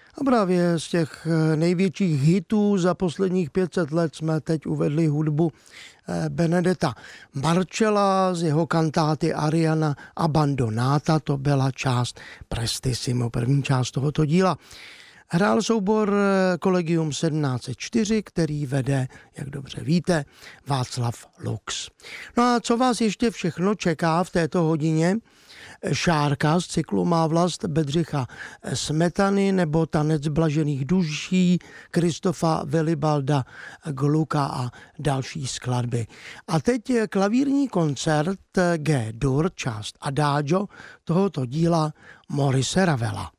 A právě z těch největších hitů za posledních 500 let jsme teď uvedli hudbu Benedetta Marcella z jeho kantáty Ariana Abbandonata, to byla část Prestissimo, první část tohoto díla. Hrál soubor Collegium 1704, který vede, jak dobře víte, Václav Lux. No a co vás ještě všechno čeká v této hodině? Šárka z cyklu Má vlast Bedřicha Smetany nebo Tanec blažených duší Kristofa Vilibalda Glucka a další skladby. A teď klavírní koncert G-dur, část Adagio tohoto díla Maurice Ravela.